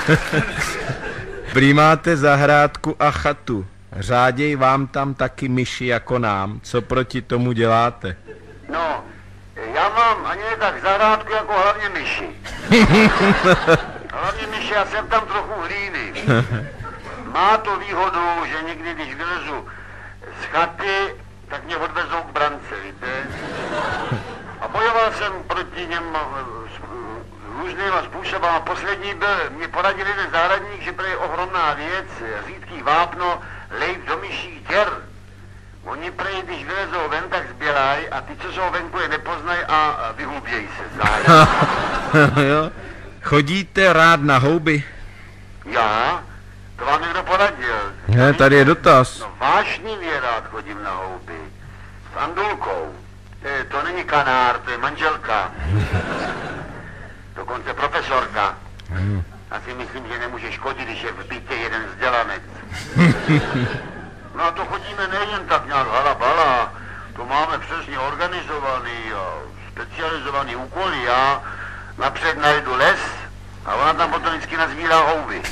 Prý máte zahrádku a chatu. Řáděj vám tam taky myši jako nám. Co proti tomu děláte? No, já mám ani ne tak zahrádku jako hlavně myši. Hlavně myši, já jsem tam trochu hlíny. Má to výhodu, že někdy, když vylezu z chaty, tak mě odvezou k brance, víte? A bojoval jsem proti něm různýma způsoby. A poslední byl, mě poradil jeden zahradník, že je ohromná věc, řídký vápno, lejt do myších děr. Oni prej, když vylezou ven, tak zbělají a ty, co jsou venku, je nepoznají a vyhubějí se zájem. Jo. Chodíte rád na houby? Já? To vám někdo poradil. Ne, tady je dotaz. No vášnivě rád chodím na houby. S Andulkou. To není kanár, to je manželka. Dokonce profesorka. Já si myslím, že nemůže škodit, když je v bytě jeden vzdělanec. No a to chodíme nejen tak nějak halabala, to máme přesně organizovaný a specializovaný úkoly. Já napřed najdu les a ona tam potom vždycky nazbírá houby.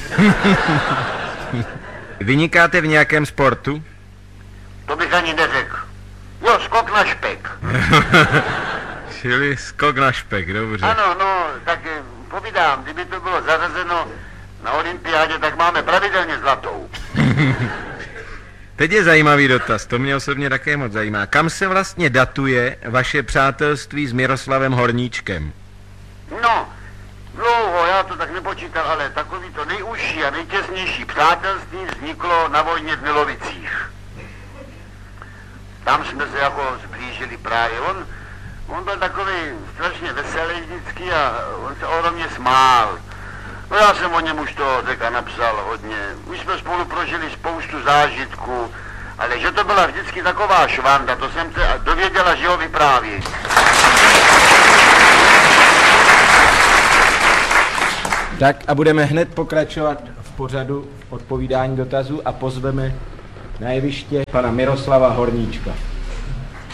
Vynikáte v nějakém sportu? To bych ani neřekl. Jo, skok na špek. Čili skok na špek, dobře. Ano, no, tak povídám, kdyby to bylo zařazeno na olympiádě, tak máme pravidelně zlatou. Teď je zajímavý dotaz, to mě osobně také moc zajímá. Kam se vlastně datuje vaše přátelství s Miroslavem Horníčkem? No, dlouho, já to tak nepočítal, ale takový to nejužší a nejtěsnější přátelství vzniklo na vojně v Milovicích. Tam jsme se jako zblížili právě. On byl takový strašně veselý vždycky a on se ohromně smál. No já jsem o něm už to deka napsal hodně. Už jsme spolu prožili spoustu zážitků, ale že to byla vždycky taková švanda, to jsem se dověděla, že ho vypráví. Tak a budeme hned pokračovat v pořadu odpovídání dotazů a pozveme na jeviště pana Miroslava Horníčka.